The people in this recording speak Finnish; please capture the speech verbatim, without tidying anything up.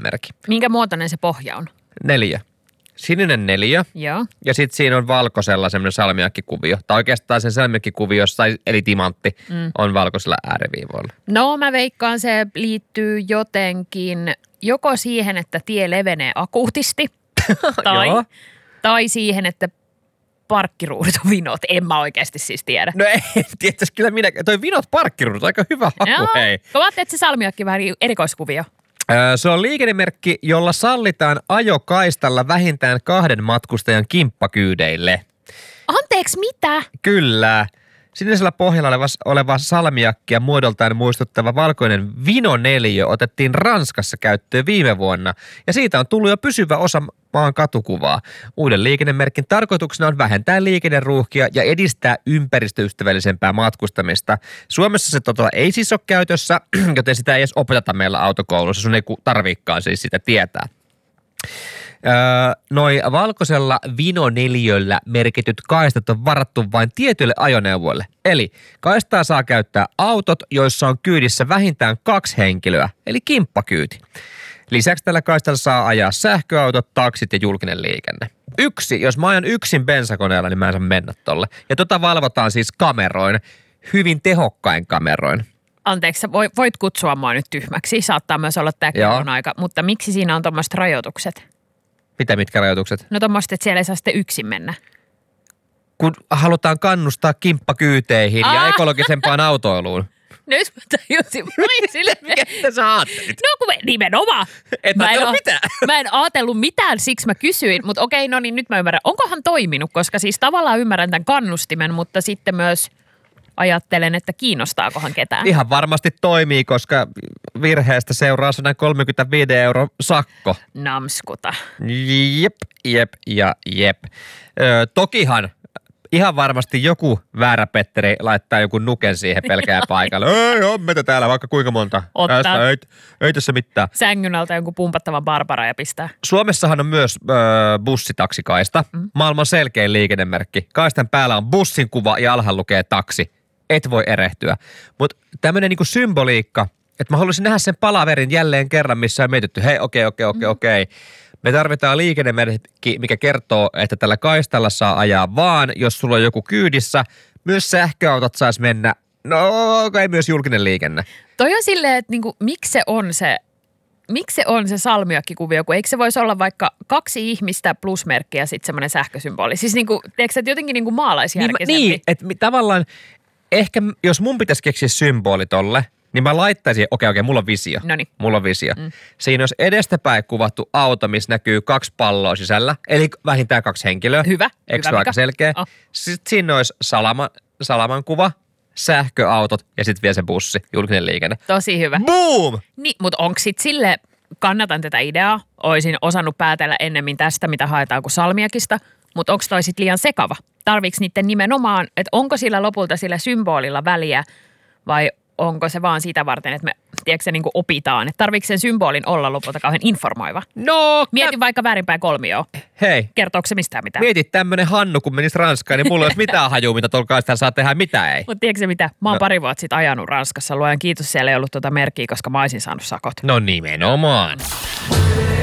liikennemerkki. Minkä muotoinen se pohja on? Neljä. Sininen neliö. Joo. Ja sitten siinä on valkoisella semmoinen salmiakkikuvio. Tai oikeastaan se salmiakkikuvio, eli timantti, mm. on valkoisella ääriviivoilla. No mä veikkaan, se liittyy jotenkin joko siihen, että tie levenee akuutisti. tai, tai siihen, että parkkiruudut on vinot. En mä oikeasti siis tiedä. No ei, tietysti kyllä minä. Toi vinot parkkiruudut, aika hyvä haku, Joo. hei. Mä ajattelin, että se salmiakki vähän erikoiskuvio. Se on liikennemerkki, jolla sallitaan ajokaistalla vähintään kahden matkustajan kimppakyydeille. Anteeksi, mitä? Kyllä. Sinisellä pohjalla oleva, oleva salmiakki ja muodoltaan muistuttava valkoinen vinoneliö otettiin Ranskassa käyttöön viime vuonna. Ja siitä on tullut jo pysyvä osa maan katukuvaa. Uuden liikennemerkin tarkoituksena on vähentää liikenneruuhkia ja edistää ympäristöystävällisempää matkustamista. Suomessa se tota ei siis ole käytössä, joten sitä ei edes opeteta meillä autokoulussa. Sun ei tarviikaan siis sitä tietää. Öö, noi valkoisella vinoneliöllä merkityt kaistat on varattu vain tietyille ajoneuvoille. Eli kaistaa saa käyttää autot, joissa on kyydissä vähintään kaksi henkilöä, eli kimppakyyti. Lisäksi tällä kaistalla saa ajaa sähköautot, taksit ja julkinen liikenne. Yksi, jos mä ajan yksin bensakoneella, niin mä en saa mennä tolle. Ja tota valvotaan siis kameroin, hyvin tehokkain kameroin. Anteeksi, voit kutsua mua nyt tyhmäksi. Saattaa myös olla tämä kellon aika, mutta miksi siinä on tuommoiset rajoitukset? Mitä mitkä rajoitukset? No tuommoiset, että siellä ei saa sitten yksin mennä. Kun halutaan kannustaa kimppakyyteihin ah! ja ekologisempaan autoiluun. Nyt mä tajusin. Mitä sä ajattelit? No kun me, nimenomaan. Et mä, en ajatellut mitään. Mä en ajatellut mitään, siksi mä kysyin. Mutta okei, no niin nyt mä ymmärrän. Onkohan toiminut? Koska siis tavallaan ymmärrän tämän kannustimen, mutta sitten myös ajattelen, että kiinnostaakohan ketään. Ihan varmasti toimii, koska virheestä seuraa sata kolmekymmentäviisi euro sakko. Namskuta. Jep, jep ja jep. Ö, tokihan ihan varmasti joku väärä Petteri laittaa joku nuken siihen pelkää paikalle. Ei ole meitä täällä vaikka kuinka monta. Tässä, ei, ei tässä mitään. Sängyn alta jonkun pumpattavan Barbara ja pistää. Suomessahan on myös ö, bussitaksikaista. Mm. Maailman selkein liikennemerkki. Kaistan päällä on bussin kuva ja alhaalla lukee taksi. Et voi erehtyä. Mutta tämmöinen niinku symboliikka, että mä haluaisin nähdä sen palaverin jälleen kerran, missä on mietitty, hei okei, okei, okei, okei. Me tarvitaan liikennemerkki, mikä kertoo, että tällä kaistalla saa ajaa vaan, jos sulla on joku kyydissä. Myös sähköautot saisi mennä. No, ei myös julkinen liikenne. Toi on silleen, että niinku, miksi se on se, miksi se on se salmiakkikuvio, kun eikö se voisi olla vaikka kaksi ihmistä plusmerkki ja sitten semmoinen sähkösymboli. Siis niinku, tiedätkö, että jotenkin niinku maalaisjärkisempi. Niin, niin että tavallaan ehkä jos mun pitäisi keksiä symboli tolle, niin mä laittaisin, okei, okei, mulla on visio. Noniin. Mulla on visio. Mm. Siinä olisi edestäpäin kuvattu auto, missä näkyy kaksi palloa sisällä, eli vähintään kaksi henkilöä. Hyvä. Eikö hyvä, aika selkeä? Oh. Sitten siinä olisi salama, salaman kuva, sähköautot ja sitten vielä se bussi, julkinen liikenne. Tosi hyvä. Boom! Niin, mutta onko sitten sille, kannatan tätä ideaa, olisin osannut päätellä ennemmin tästä, mitä haetaan kuin salmiakista, mutta onko toi sitten liian sekava? Tarviiko niiden nimenomaan, että onko sillä lopulta sillä symbolilla väliä vai onko se vaan sitä varten, että me, tiedätkö se, niin kuin opitaan? Että tarviiko sen symbolin olla lopulta kauhean informoiva? No! Mietin kä- vaikka väärinpäin kolmioon. Hei. Kertooko se mistään mitään? Mietit tämmönen Hannu, kun menisi Ranskaan, niin mulla ei olisi mitään hajua, mitä tuolla kaistalla saa tehdä, mitä ei. Mutta tiedätkö se mitä? Mä oon no. pari vuotta sitten ajanut Ranskassa. Luojan kiitos, siellä ei ollut tuota merkkiä, koska mä olisin saanut sakot. No nimenomaan.